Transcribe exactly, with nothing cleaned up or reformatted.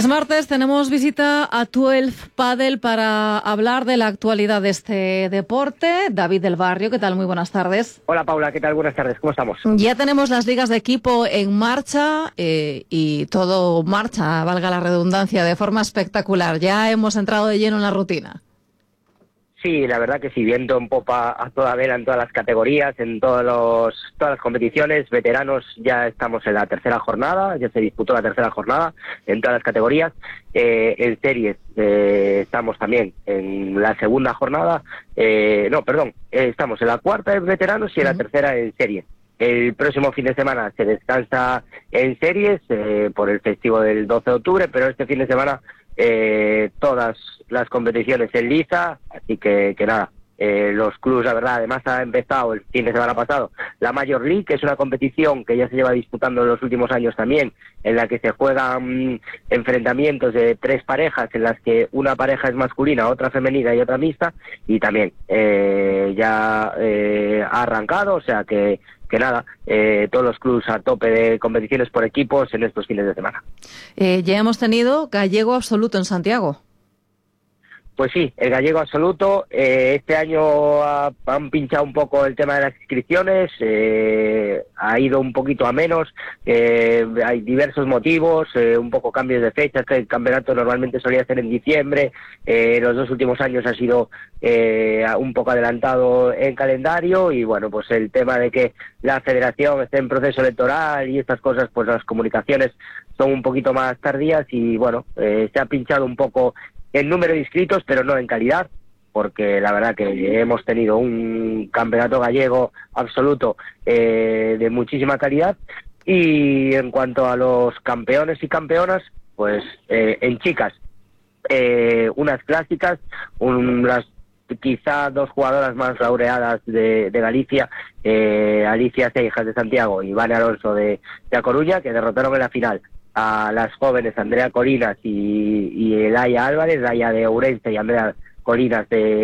Este martes tenemos visita a doce Padel para hablar de la actualidad de este deporte. David del Barrio, ¿qué tal? Muy buenas tardes. Hola Paula, ¿qué tal? Buenas tardes, ¿cómo estamos? Ya tenemos las ligas de equipo en marcha eh, y todo marcha, valga la redundancia, de forma espectacular. Ya hemos entrado de lleno en la rutina. Sí, la verdad que sí, viendo en popa a toda vela en todas las categorías, en todos los, todas las competiciones, veteranos ya estamos en la tercera jornada, ya se disputó la tercera jornada en todas las categorías, eh, en series eh, estamos también en la segunda jornada, eh, no, perdón, eh, estamos en la cuarta de veteranos y en la tercera en series. El próximo fin de semana se descansa en series eh, por el festivo del doce de octubre, pero este fin de semana eh, todas las competiciones en liza, así que, que nada, eh, los clubs, la verdad, además ha empezado el fin de semana pasado la Major League, que es una competición que ya se lleva disputando en los últimos años también, en la que se juegan mmm, enfrentamientos de tres parejas, en las que una pareja es masculina, otra femenina y otra mixta, y también eh, ya eh, ha arrancado, o sea que que nada, eh, todos los clubs a tope de competiciones por equipos en estos fines de semana. Eh, ya hemos tenido gallego absoluto en Santiago. Pues sí, el gallego absoluto. Eh, este año ha, han pinchado un poco el tema de las inscripciones, eh, ha ido un poquito a menos, eh, hay diversos motivos, eh, un poco cambios de fechas, que el campeonato normalmente solía ser en diciembre, eh, los dos últimos años ha sido eh, un poco adelantado en calendario y bueno, pues el tema de que la federación esté en proceso electoral y estas cosas, pues las comunicaciones son un poquito más tardías y bueno, eh, se ha pinchado un poco en número de inscritos, pero no en calidad, porque la verdad que hemos tenido un campeonato gallego absoluto eh, de muchísima calidad. Y en cuanto a los campeones y campeonas, pues eh, en chicas, eh, unas clásicas, un, las quizá dos jugadoras más laureadas de, de Galicia, eh, Alicia Seijas de Santiago y Vane Alonso de, de A Coruña, que derrotaron en la final a las jóvenes Andrea Colinas y, y Laia Álvarez, Laia de Ourense y Andrea Colinas de